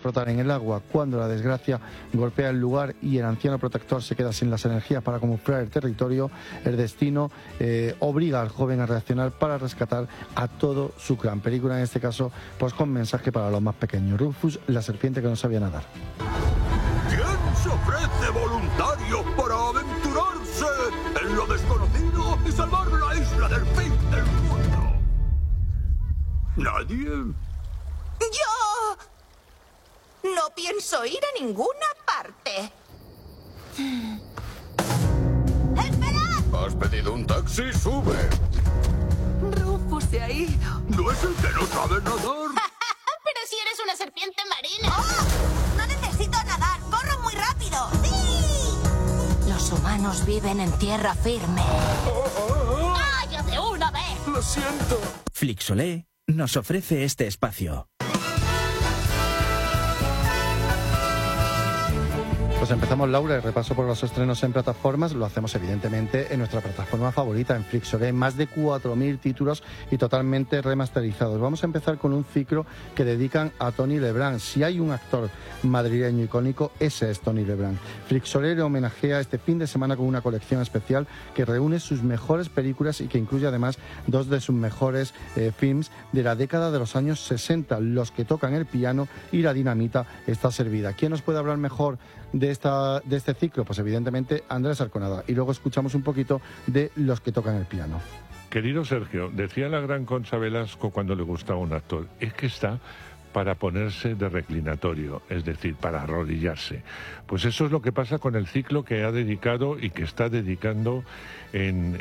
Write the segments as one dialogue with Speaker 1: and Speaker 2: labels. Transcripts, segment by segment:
Speaker 1: flotar en el agua. Cuando la desgracia golpea el lugar y el anciano protector se queda sin las energías para camuflar el territorio, el destino obliga al joven a reaccionar para rescatar a todo su clan. Película en este caso pues con mensaje para los más pequeños. Rufus, la serpiente que no sabía nadar.
Speaker 2: ¿Quién se ofrece voluntario para aventurarse en lo desconocido y salvar la isla del fin del mundo? ¿Nadie?
Speaker 3: ¡Yo! No pienso ir a ninguna parte. ¡Esperad!
Speaker 2: ¿Has pedido un taxi? ¡Sube!
Speaker 3: Rufus se ha ido.
Speaker 2: ¿No es el que no sabe nadar?
Speaker 3: ¡Pero si eres una serpiente marina! ¡Oh! ¡No necesito nadar! ¡Corro muy rápido! ¡Sí! Los humanos viven en tierra firme. ¡Calla de una vez!
Speaker 2: Lo siento.
Speaker 4: Flixolé nos ofrece este espacio.
Speaker 1: Pues empezamos, Laura, el repaso por los estrenos en plataformas. Lo hacemos evidentemente en nuestra plataforma favorita, en Flixolé. Más de 4.000 títulos y totalmente remasterizados. Vamos a empezar con un ciclo que dedican a Tony Lebrán. Si hay un actor madrileño icónico, ese es Tony Lebrán. Flixolé le homenajea este fin de semana con una colección especial que reúne sus mejores películas y que incluye además dos de sus mejores films de la década de los años 60, Los que tocan el piano y La dinamita está servida. ¿Quién nos puede hablar mejor de este ciclo? Pues evidentemente Andrés Arconada. Y luego escuchamos un poquito de Los que tocan el piano.
Speaker 5: Querido Sergio, decía la gran Concha Velasco cuando le gustaba un actor, es que está para ponerse de reclinatorio, es decir, para arrodillarse. Pues eso es lo que pasa con el ciclo que ha dedicado y que está dedicando en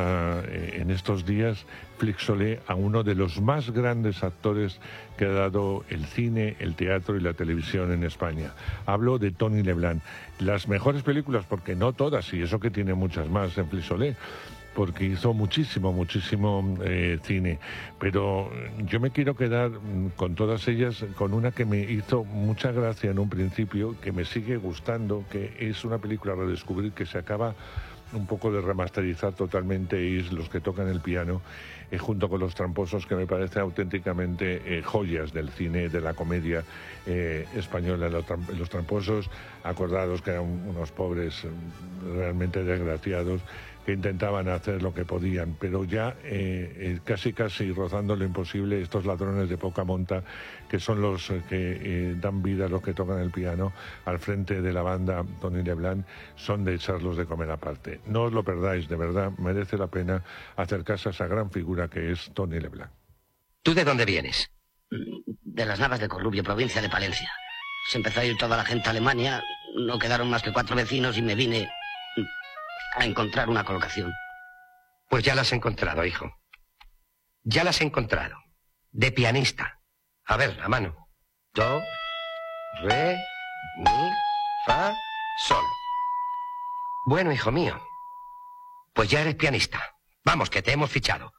Speaker 5: estos días Flixolé a uno de los más grandes actores que ha dado el cine, el teatro y la televisión en España. Hablo de Tony Lebrán. Las mejores películas, porque no todas, y eso que tiene muchas más en Flixolé, porque hizo muchísimo cine, pero yo me quiero quedar con todas ellas, con una que me hizo mucha gracia en un principio, que me sigue gustando, que es una película a redescubrir que se acaba un poco de remasterizar totalmente, y es Los que tocan el piano, junto con Los tramposos, que me parecen auténticamente joyas del cine, de la comedia española. Los tramposos, acordados que eran unos pobres realmente desgraciados, que intentaban hacer lo que podían, pero ya casi rozando lo imposible, estos ladrones de poca monta, que son los que dan vida a los que tocan el piano, al frente de la banda Tony Lebrán, son de echarlos de comer aparte. No os lo perdáis, de verdad, merece la pena acercarse a esa gran figura que es Tony Lebrán.
Speaker 6: ¿Tú de dónde vienes? De las Navas de Corrubio, provincia de Palencia. Se empezó a ir toda la gente a Alemania, no quedaron más que 4 vecinos y me vine a encontrar una colocación.
Speaker 7: Pues ya la has encontrado, hijo. Ya la has encontrado. De pianista. A ver, a mano. Do, re, mi, fa, sol. Bueno, hijo mío. Pues ya eres pianista. Vamos, que te hemos fichado.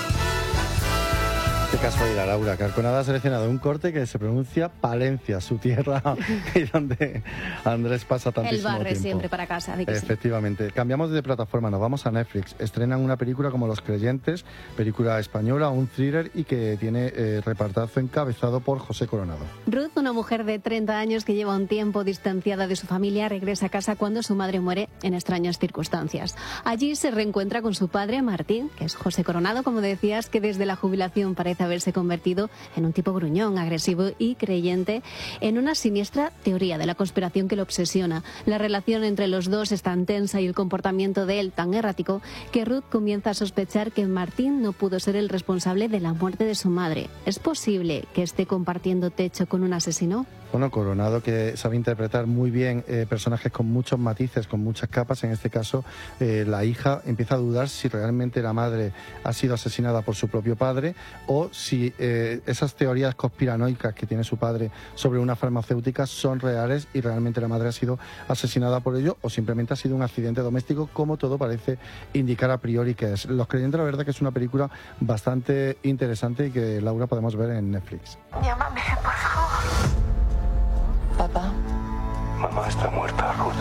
Speaker 1: Qué casualidad, Laura, que Arconada ha seleccionado un corte que se pronuncia Palencia, su tierra, y donde Andrés pasa tantísimo tiempo.
Speaker 8: El barre siempre para casa, de que
Speaker 1: efectivamente. Sí. Cambiamos de plataforma, nos vamos a Netflix. Estrenan una película como Los Creyentes, película española, un thriller, y que tiene repartazo encabezado por José Coronado.
Speaker 8: Ruth, una mujer de 30 años que lleva un tiempo distanciada de su familia, regresa a casa cuando su madre muere en extrañas circunstancias. Allí se reencuentra con su padre, Martín, que es José Coronado, como decías, que desde la jubilación parece haberse convertido en un tipo gruñón, agresivo y creyente en una siniestra teoría de la conspiración que lo obsesiona. La relación entre los dos es tan tensa y el comportamiento de él tan errático que Ruth comienza a sospechar que Martín no pudo ser el responsable de la muerte de su madre. ¿Es posible que esté compartiendo techo con un asesino?
Speaker 1: Bueno, Coronado, que sabe interpretar muy bien personajes con muchos matices, con muchas capas. En este caso, la hija empieza a dudar si realmente la madre ha sido asesinada por su propio padre o si esas teorías conspiranoicas que tiene su padre sobre una farmacéutica son reales y realmente la madre ha sido asesinada por ello, o simplemente ha sido un accidente doméstico, como todo parece indicar a priori que es. Los Creyentes, la verdad que es una película bastante interesante y que, Laura, podemos ver en Netflix.
Speaker 3: Llámame, por favor.
Speaker 2: Papá. Mamá está muerta, Ruth.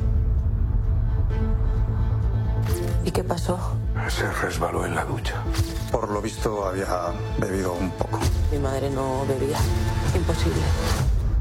Speaker 3: ¿Y qué pasó?
Speaker 2: Se resbaló en la ducha.
Speaker 9: Por lo visto había bebido un poco.
Speaker 3: Mi madre no bebía. Imposible.